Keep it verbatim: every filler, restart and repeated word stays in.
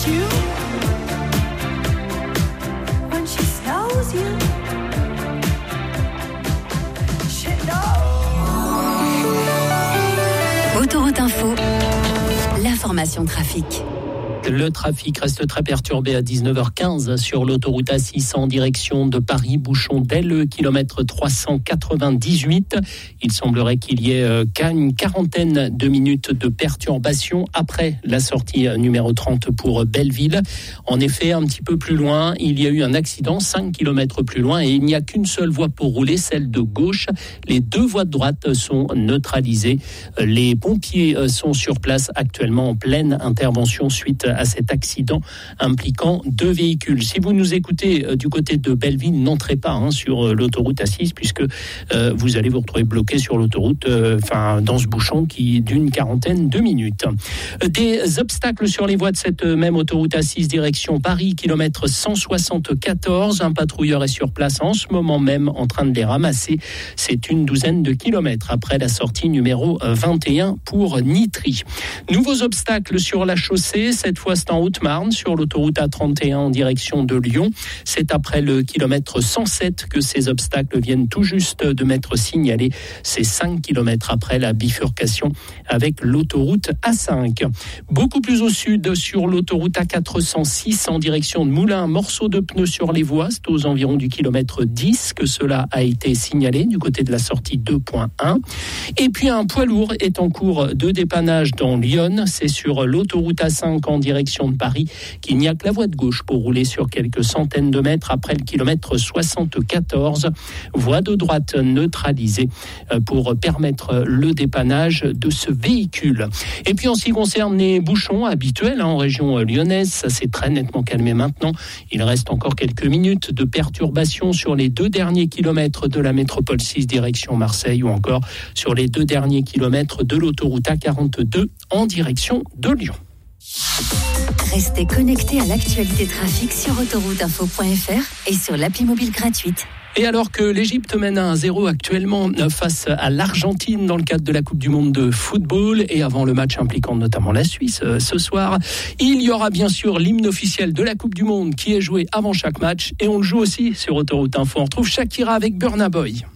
you when she snows you. She knows. Autoroute Info, l'information trafic. Le trafic reste très perturbé à dix-neuf heures quinze sur l'autoroute A six en direction de Paris, bouchon dès le kilomètre trois cent quatre-vingt-dix-huit. Il semblerait qu'il y ait une quarantaine de minutes de perturbation après la sortie numéro trente pour Belleville. En effet, un petit peu plus loin, il y a eu un accident cinq kilomètres plus loin et il n'y a qu'une seule voie pour rouler, celle de gauche. Les deux voies de droite sont neutralisées. Les pompiers sont sur place actuellement en pleine intervention suite à cet accident impliquant deux véhicules. Si vous nous écoutez euh, du côté de Belleville, n'entrez pas hein, sur euh, l'autoroute A six puisque euh, vous allez vous retrouver bloqué sur l'autoroute, euh, enfin dans ce bouchon qui est d'une quarantaine de minutes. Des obstacles sur les voies de cette même autoroute A six direction Paris, kilomètre cent soixante-quatorze. Un patrouilleur est sur place en ce moment même en train de les ramasser. C'est une douzaine de kilomètres après la sortie numéro vingt et un pour Nitry. Nouveaux obstacles sur la chaussée, cette fois c'est en Haute-Marne, sur l'autoroute A trente et un en direction de Lyon. C'est après le kilomètre cent sept que ces obstacles viennent tout juste de m'être signalés. C'est cinq kilomètres après la bifurcation avec l'autoroute A cinq. Beaucoup plus au sud, sur l'autoroute A quatre cent six en direction de Moulins, morceau de pneu sur les voies. C'est aux environs du kilomètre dix que cela a été signalé du côté de la sortie deux point un. Et puis un poids lourd est en cours de dépannage dans Lyon. C'est sur l'autoroute A cinq en direction de Paris qu'il n'y a que la voie de gauche pour rouler sur quelques centaines de mètres après le kilomètre soixante-quatorze. Voie de droite neutralisée pour permettre le dépannage de ce véhicule. Et puis en ce qui concerne les bouchons habituels hein, en région lyonnaise, ça s'est très nettement calmé maintenant. Il reste encore quelques minutes de perturbation sur les deux derniers kilomètres de la métropole six direction Marseille ou encore sur les deux derniers kilomètres de l'autoroute A quarante-deux en direction de Lyon. Restez connectés à l'actualité trafic sur autoroute info point f r et sur l'appli mobile gratuite. Et alors que l'Égypte mène un zéro actuellement face à l'Argentine dans le cadre de la Coupe du Monde de football et avant le match impliquant notamment la Suisse ce soir, il y aura bien sûr l'hymne officiel de la Coupe du Monde qui est joué avant chaque match et on le joue aussi sur Autoroute Info. On retrouve Shakira avec Burna Boy.